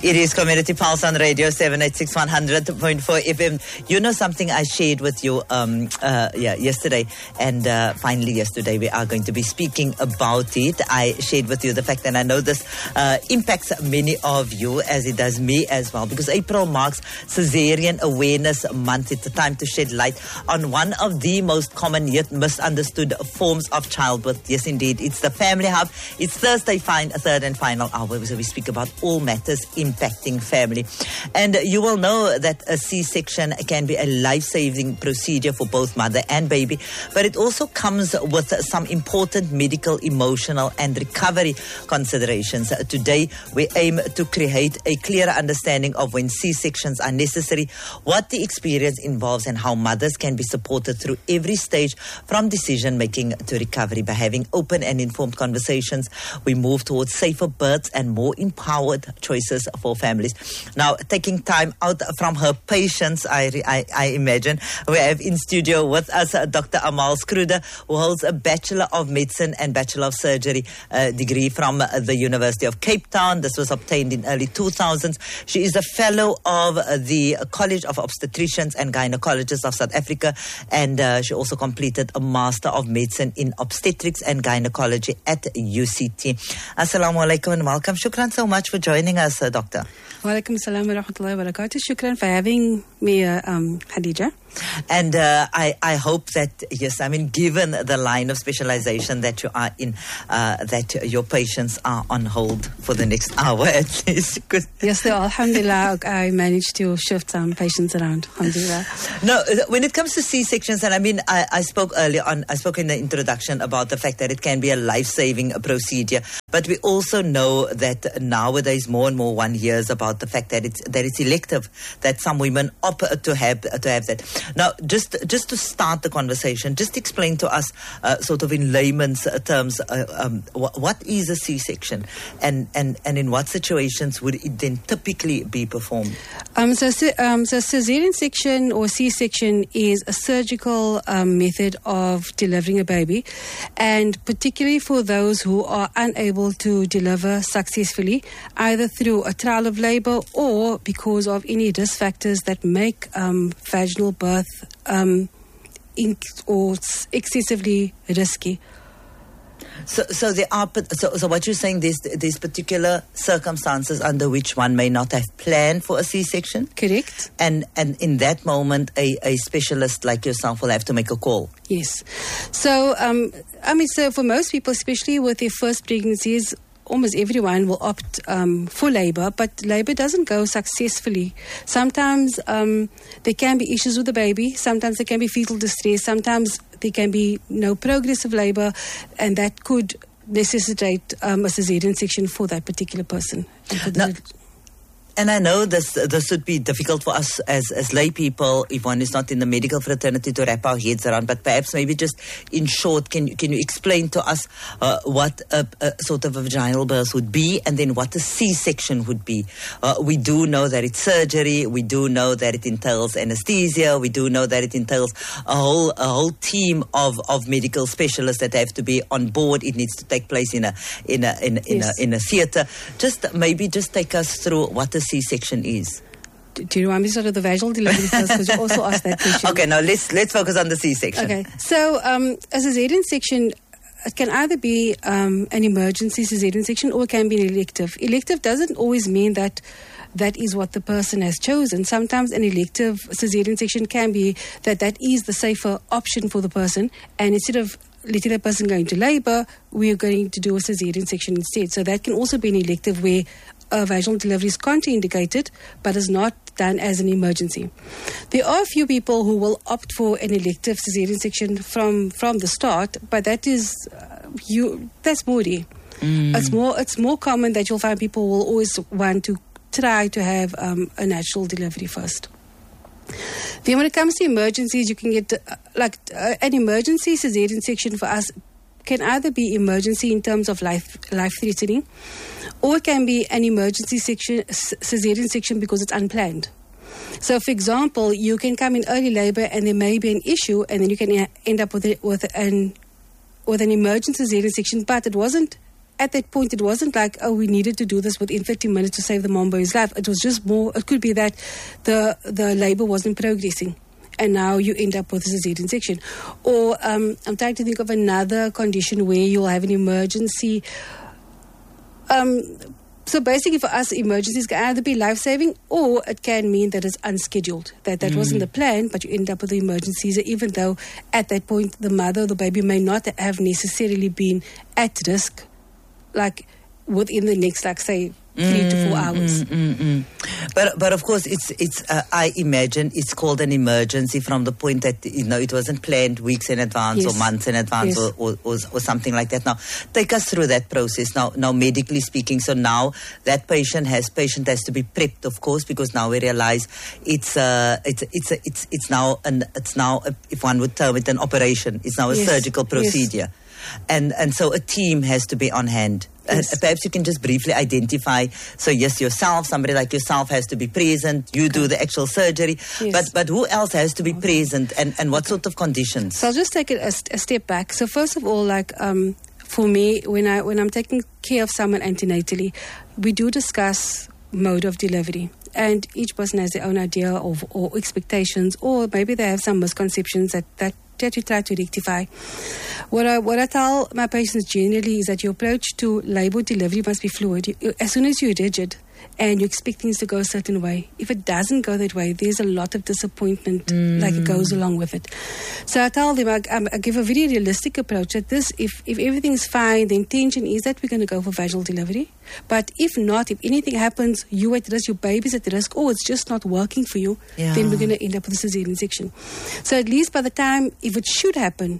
It is Community Pulse on Radio 786-100.4 FM. You know something I shared with you yesterday, and finally yesterday we are going to be speaking about it. I shared with you the fact that I know this impacts many of you, as it does me as well, because April marks Caesarean Awareness Month. It's a time to shed light on one of the most common yet misunderstood forms of childbirth. Yes, indeed. It's the Family Hub. It's Thursday, third and final hour, so we speak about all matters impacting family. And you will know that a C-section can be a life-saving procedure for both mother and baby, but it also comes with some important medical, emotional and recovery considerations. Today, we aim to create a clearer understanding of when C-sections are necessary, what the experience involves, and how mothers can be supported through every stage from decision-making to recovery. By having open and informed conversations, we move towards safer births and more empowered choices for families. Now, taking time out from her patients, I imagine, we have in studio with us Dr. Amal Schröder, who holds a Bachelor of Medicine and Bachelor of Surgery degree from the University of Cape Town. This was obtained in early 2000s. She is a fellow of the College of Obstetricians and Gynecologists of South Africa, and she also completed a Master of Medicine in Obstetrics and Gynecology at UCT. Assalamu alaikum and welcome. Shukran so much for joining us, Doctor. Wa alaikum assalam wa rahmatullahi wa barakatuh. Shukran for having me, Khadija. And I hope that, yes, I mean, given the line of specialization that you are in, that your patients are on hold for the next hour at least. Yes, they are. Alhamdulillah, I managed to shift some patients around. Alhamdulillah. No, when it comes to C-sections, and I mean, I spoke earlier on, I spoke in the introduction about the fact that it can be a life-saving procedure, but we also know that nowadays more and more one hears about the fact that it's elective, that some women opt to have that. Now, just to start the conversation, just explain to us, sort of in layman's terms, what is a C-section, and in what situations would it then typically be performed? So cesarean section or C-section is a surgical method of delivering a baby, and particularly for those who are unable to deliver successfully, either through a trial of labor or because of any risk factors that make vaginal birth or excessively risky. So there are. So what you're saying, there's particular circumstances under which one may not have planned for a C-section. Correct. And in that moment, a specialist like yourself will have to make a call. Yes. So so for most people, especially with their first pregnancies, almost everyone will opt for labor, but labor doesn't go successfully. Sometimes there can be issues with the baby. Sometimes there can be fetal distress. Sometimes there can be no progress of labor, and that could necessitate a cesarean section for that particular person. And I know this would be difficult for us as lay people, if one is not in the medical fraternity, to wrap our heads around. But perhaps maybe just in short, can you explain to us what a sort of a vaginal birth would be, and then what a C-section would be? We do know that it's surgery. We do know that it entails anesthesia. We do know that it entails a whole team of medical specialists that have to be on board. It needs to take place in a theater. Just take us through what a C-section is. Do you want me to start with the vaginal delivery first? Because you also asked that question. Okay, now let's focus on the C-section. Okay, so a cesarean section, it can either be an emergency cesarean section or it can be an elective. Elective doesn't always mean that is what the person has chosen. Sometimes an elective cesarean section can be that is the safer option for the person, and instead of letting that person go into labor, we are going to do a cesarean section instead. So that can also be an elective where vaginal delivery is contraindicated but is not done as an emergency. There are a few people who will opt for an elective cesarean section from the start, but that's more rare. It's more common that you'll find people will always want to try to have a natural delivery first. Then when it comes to emergencies, you can get an emergency cesarean section for us can either be emergency in terms of life-threatening, or it can be an emergency cesarean section because it's unplanned. So, for example, you can come in early labor and there may be an issue, and then you can end up with an emergency cesarean section, but it wasn't at that point, it wasn't like, oh, we needed to do this within 30 minutes to save the mom boy's life. It was just more, it could be that the labor wasn't progressing, and now you end up with a cesarean section. Or I'm trying to think of another condition where you'll have an emergency. So basically for us, emergencies can either be life-saving, or it can mean that it's unscheduled, that wasn't the plan, but you end up with the emergencies, even though at that point the mother or the baby may not have necessarily been at risk, like within the next, like say, 3 to 4 hours. But of course, it's I imagine it's called an emergency from the point that it wasn't planned weeks in advance or months in advance or something like that. Now, take us through that process. Now, medically speaking, so now that patient has to be prepped, of course, because now we realize it's now if one would term it an operation, it's now a surgical procedure. And so a team has to be on hand. Perhaps you can just briefly identify. So yes, somebody like yourself has to be present. You do the actual surgery. But who else has to be present, and what sort of conditions? So I'll just take it a step back. So first of all, like for me, when I'm taking care of someone antenatally, we do discuss mode of delivery. And each person has their own idea or expectations, or maybe they have some misconceptions that you try to rectify. What I tell my patients generally is that your approach to labor delivery must be fluid. As soon as you're rigid and you expect things to go a certain way, if it doesn't go that way, there's a lot of disappointment like it goes along with it. So I tell them, I give a very realistic approach that if everything's fine, the intention is that we're going to go for vaginal delivery. But if not, if anything happens, you're at risk, your baby's at risk, or it's just not working for you, then we're going to end up with a cesarean section. So at least by the time, if it should happen,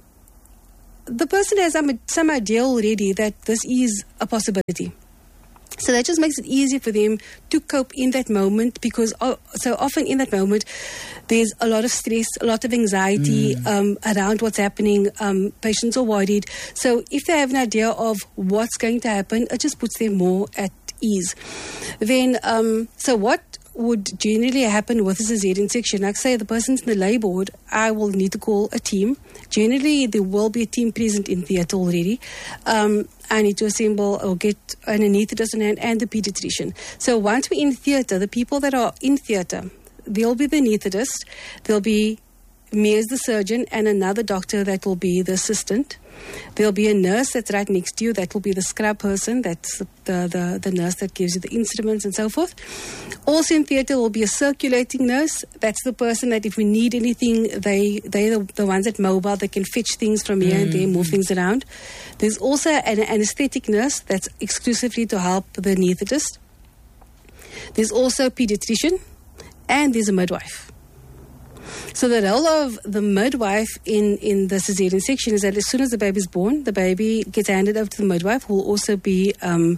the person has some idea already that this is a possibility. So that just makes it easier for them to cope in that moment, because so often in that moment there's a lot of stress, a lot of anxiety around what's happening. Patients are worried. So if they have an idea of what's going to happen, it just puts them more at ease. Then, so what would generally happen with a cesarean section? Like say the person's in the labor ward, I will need to call a team. Generally, there will be a team present in theatre already. I need to assemble or get an anaesthetist on hand and the pediatrician. So once we're in theatre, the people that are in theatre, there'll be the anaesthetist, there'll be me as the surgeon, and another doctor that will be the assistant. There'll be a nurse that's right next to you. That will be the scrub person. That's the nurse that gives you the instruments and so forth. Also in theatre will be a circulating nurse. That's the person that if we need anything, they're the ones that mobile. They can fetch things from here and there, move things around. There's also an anaesthetic nurse that's exclusively to help the anaesthetist. There's also a pediatrician, and there's a midwife. So the role of the midwife in the cesarean section is that as soon as the baby is born, the baby gets handed over to the midwife, who will also be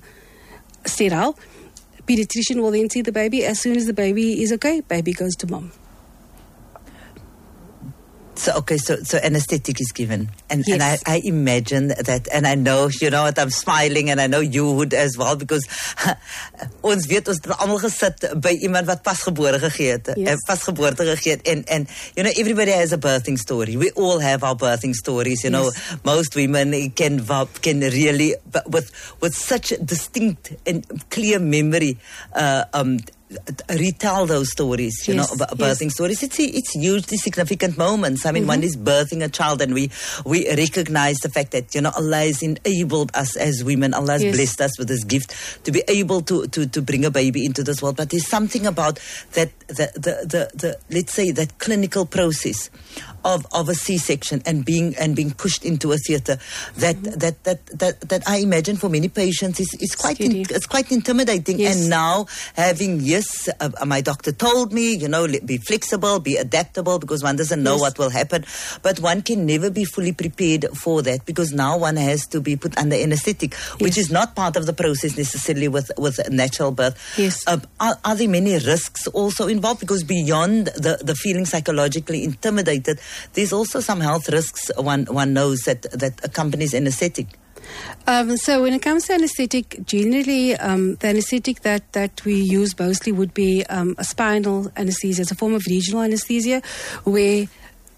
sterile. Pediatrician will then see the baby. As soon as the baby is okay, baby goes to mom. So anesthetic is given, and I imagine that, and I know what, I'm smiling, and I know you would as well, because ons weet ons het almal gesit by iemand wat pasgeboorte gegee het, and everybody has a birthing story. We all have our birthing stories. Most women can really, with such distinct and clear memory, retell those stories, birthing stories. It's hugely significant moments. I mean, one is birthing a child, and we recognize the fact that Allah has enabled us as women. Allah has blessed us with this gift to be able to bring a baby into this world. But there's something about that the let's say that clinical process of a C-section and being pushed into a theatre that I imagine for many patients is quite intimidating. And now having my doctor told me, be flexible, be adaptable, because one doesn't know what will happen. But one can never be fully prepared for that, because now one has to be put under anesthetic, which is not part of the process necessarily with natural birth. Are there many risks also involved? Because beyond the feeling psychologically intimidated, there's also some health risks one knows that accompanies anesthetic. So when it comes to anesthetic, generally the anesthetic that we use mostly would be a spinal anesthesia. It's a form of regional anesthesia where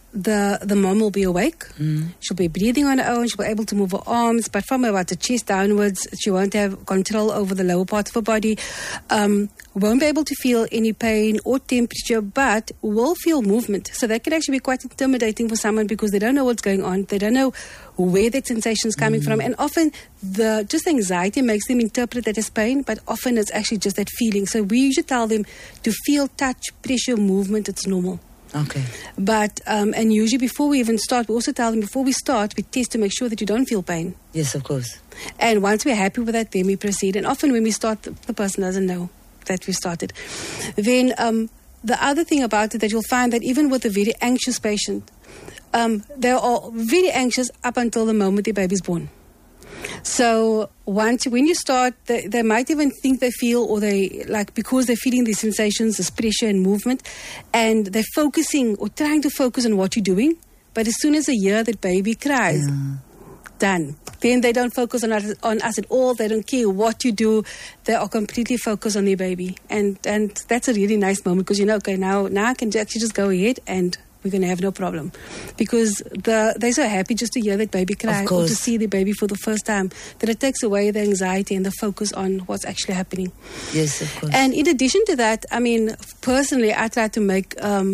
the mom will be awake. She'll be breathing on her own. She'll be able to move her arms, but from about the chest downwards, she won't have control over the lower part of her body. Won't be able to feel any pain or temperature, but will feel movement. So that can actually be quite intimidating for someone because they don't know what's going on. They don't know where that sensation is coming from. And often just anxiety makes them interpret that as pain, but often it's actually just that feeling. So we usually tell them to feel touch, pressure, movement. It's normal. Okay. But, and usually before we even start, we also tell them before we start, we test to make sure that you don't feel pain. Yes, of course. And once we're happy with that, then we proceed. And often when we start, the person doesn't know that we started. Then the other thing about it that you'll find that even with a very anxious patient, they are very anxious up until the moment their baby's born. So when you start, they might even think they feel, or they like, because they're feeling these sensations, this pressure and movement, and they're focusing or trying to focus on what you're doing. But as soon as they hear that baby cries, done. Then they don't focus on us at all. They don't care what you do. They are completely focused on their baby. And that's a really nice moment because, okay, now I can actually just go ahead and we're going to have no problem. Because they're so happy just to hear that baby cry or to see the baby for the first time that it takes away the anxiety and the focus on what's actually happening. Yes, of course. And in addition to that, I mean, personally, I try to make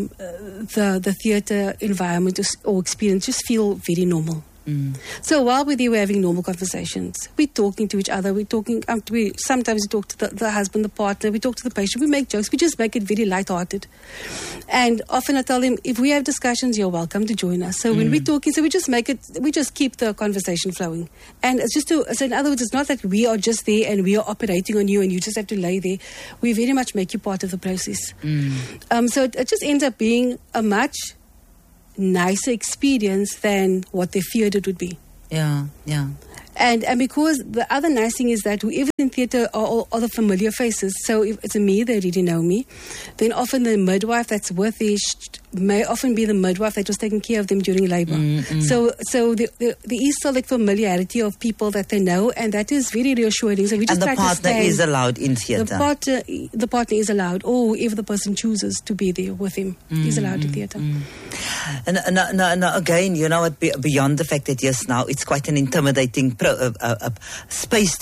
the theatre environment or experience just feel very normal. So while we're there, we're having normal conversations. We're talking to each other. We're talking. Sometimes we talk to the husband, the partner. We talk to the patient. We make jokes. We just make it very lighthearted. And often I tell them, if we have discussions, you're welcome to join us. So when we're talking, so we just make it. We just keep the conversation flowing. And it's just so in other words, it's not that we are just there and we are operating on you and you just have to lay there. We very much make you part of the process. So it just ends up being a much nicer experience than what they feared it would be. Yeah. And because the other nice thing is that whoever in theatre are all the familiar faces. So if it's me, they already know me. Then often the midwife that's with it may often be the midwife that was taking care of them during labour. So there is still like familiarity of people that they know, and that is very reassuring. So we just and the partner is allowed in theatre. The partner is allowed, or if the person chooses to be there with him, he's allowed in theatre. And again, beyond the fact that yes, now it's quite an intimidating space